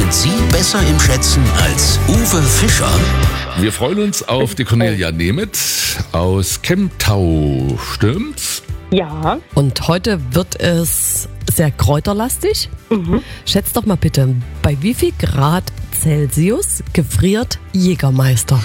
Sind Sie besser im Schätzen als Uwe Fischer? Wir freuen uns auf die Cornelia Nemeth aus Kemptau. Stimmt's? Ja. Und heute wird es sehr kräuterlastig. Schätzt doch mal bitte, bei wie viel Grad Celsius gefriert Jägermeister?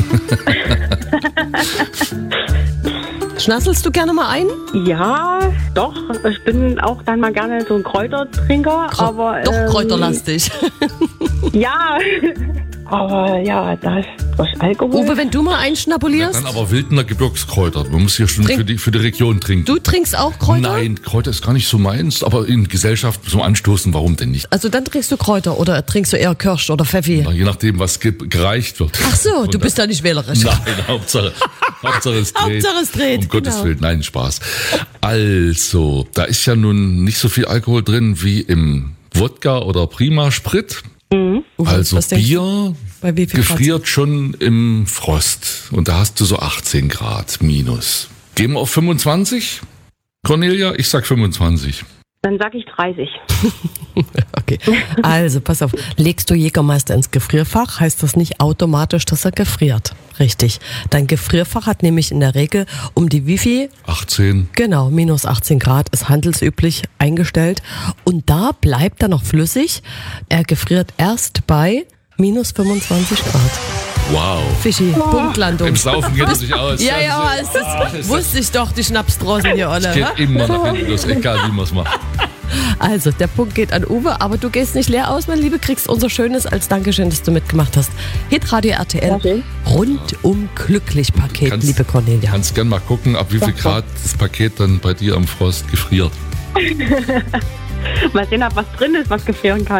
Schnasselst du gerne mal ein? Ja, doch. Ich bin auch dann mal gerne so ein Kräutertrinker. Aber Doch kräuterlastig. ja. Aber ja, das durch Alkohol. Uwe, wenn du mal einschnabulierst, Dann aber Wildner Gebirgskräuter. Man muss hier schon für die Region trinken. du trinkst auch Kräuter? Nein, Kräuter ist gar nicht so meins, aber in Gesellschaft zum Anstoßen, warum denn nicht? Also dann trinkst du Kräuter oder trinkst du eher Kirsch oder Pfeffi? Na, je nachdem, was gereicht wird. Ach so, Und du bist da nicht wählerisch. Nein, Hauptsache es dreht. Hauptsache es dreht, Um Gottes genau. Willen, nein, Spaß. Also, da ist ja nun nicht so viel Alkohol drin wie im Wodka oder Prima Sprit. Uwe, Also was denkst du? Bier Bei wie viel Grad? gefriert schon im Frost. Und da hast du so 18 Grad minus. Gehen wir auf 25? Cornelia, ich sag 25. Dann sag ich 30. Okay, also pass auf. Legst du Jägermeister ins Gefrierfach, heißt das nicht automatisch, dass er gefriert. Richtig. Dein Gefrierfach hat nämlich in der Regel um die wie viel? 18. Genau, minus 18 Grad ist handelsüblich eingestellt. Und da bleibt er noch flüssig. Er gefriert erst bei minus 25 Grad. Wow. Fischi, Punktlandung. Im Saufen geht er sich aus. Ja, ja, das wusste ich doch, die Schnapsdrossel hier, Olle. Es geht immer nach hinten los, egal wie man es macht. Also, der Punkt geht an Uwe, aber du gehst nicht leer aus, mein Liebe, kriegst unser Schönes als Dankeschön, dass du mitgemacht hast. Hitradio RTL, Okay. rundum glücklich Paket, liebe Cornelia. Kannst gern mal gucken, ab wie viel Grad das Paket dann bei dir am Frost gefriert. Mal sehen, ob was drin ist, was gefrieren kann.